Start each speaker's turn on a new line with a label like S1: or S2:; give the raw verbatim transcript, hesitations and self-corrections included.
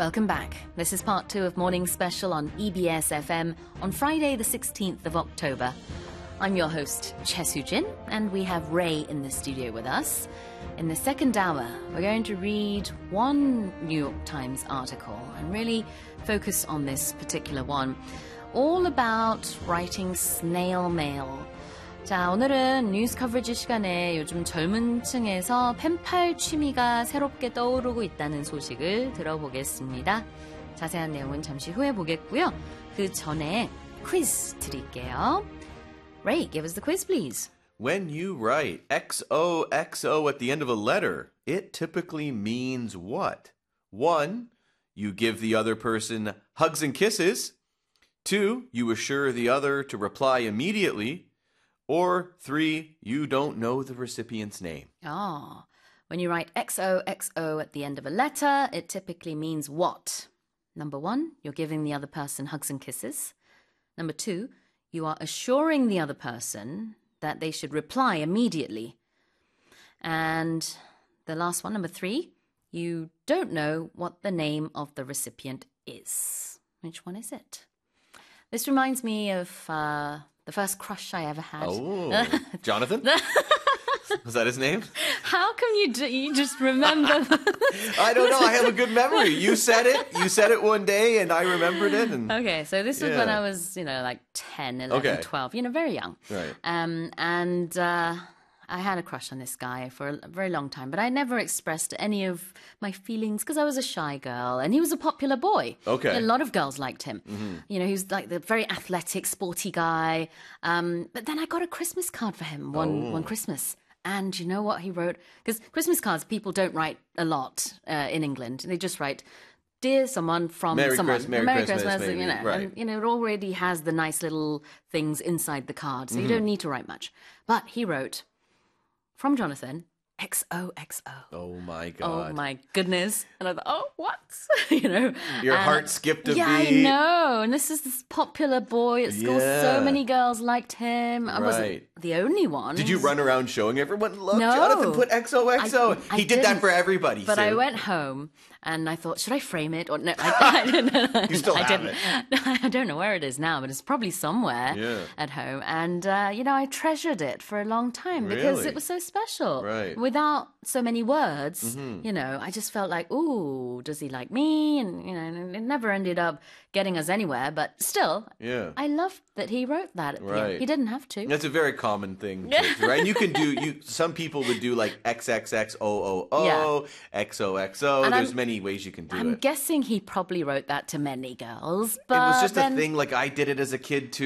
S1: Welcome back. This is part two of Morning Special on E B S F M on Friday the sixteenth of October. I'm your host, Che Soo-jin, and we have Ray in the studio with us. In the second hour, we're going to read one New York Times article and really focus on this particular one, all about writing snail mail. 자, 오늘은 뉴스 커버리지 시간에 요즘 젊은 층에서 펜팔 취미가 새롭게 떠오르고 있다는 소식을 들어보겠습니다. 자세한 내용은 잠시 후에 보겠고요. 그 전에 퀴즈 드릴게요. Ray, give us the quiz, please.
S2: When you write X O X O at the end of a letter, it typically means what? One, you give the other person hugs and kisses. Two, you assure the other to reply immediately. Or three, you don't know the recipient's name.
S1: Ah, when you write X O X O at the end of a letter, it typically means what? Number one, you're giving the other person hugs and kisses. Number two, you are assuring the other person that they should reply immediately. And the last one, number three, you don't know what the name of the recipient is. Which one is it? This reminds me of uh, the first crush I ever had.
S2: Oh, Jonathan? Was that his name?
S1: How come you do, you just remember?
S2: I don't know. I have a good memory. You said it. You said it one day, and I remembered it. And
S1: Okay, so this was
S2: Yeah.
S1: when I was, you know, like ten, eleven,
S2: Okay.
S1: twelve, you know, very young.
S2: Right.
S1: Um, and uh, I had a crush on this guy for a very long time, but I never expressed any of my feelings because I was a shy girl, and he was a popular boy.
S2: Okay.
S1: A lot of girls liked him. You know, he was like the very athletic, sporty guy. Um, but then I got a Christmas card for him one, one Christmas. And you know what he wrote? Because Christmas cards, people don't write a lot uh, in England. They just write, dear someone from
S2: Merry
S1: someone.
S2: Christ- Merry Christmas, maybe.
S1: you know.
S2: Right.
S1: And, you know, it already has the nice little things inside the card, so you don't need to write much. But he wrote, from Jonathan, X O X O.
S2: oh my God.
S1: Oh my goodness. And I thought, oh, what? you know.
S2: Your
S1: and-
S2: heart skipped a
S1: Yeah,
S2: beat.
S1: I know. And this is this popular boy at school. So
S2: Yeah.
S1: many girls liked him. I wasn't
S2: Right.
S1: the only one.
S2: Did you run around showing everyone, look,
S1: No.
S2: Jonathan put X O X O.
S1: I- I
S2: He did that
S1: didn't.
S2: for everybody,
S1: But I
S2: Sue.
S1: went home and I thought, should I frame it or no? I, I, didn't.
S2: You still
S1: I
S2: have
S1: didn't. I don't know where it is now, but it's probably somewhere
S2: Yeah.
S1: at home. And uh, you know, I treasured it for a long time because
S2: Really?
S1: it was so special.
S2: Right.
S1: Without so many words, you know, I just felt like, ooh, does he like me? And you know, and it never ended up getting us anywhere. But still,
S2: Yeah.
S1: I loved that he wrote that. At the end.
S2: Right.
S1: He didn't have to.
S2: That's a very common thing, to, to- right? And you can do you. Some people would do like X X X O O O, X O X O.
S1: And
S2: There's
S1: I'm-
S2: many ways you can do
S1: I'm
S2: it.
S1: guessing he probably wrote that to many girls, but
S2: It was just
S1: then,
S2: a thing. Like I did it as a kid too.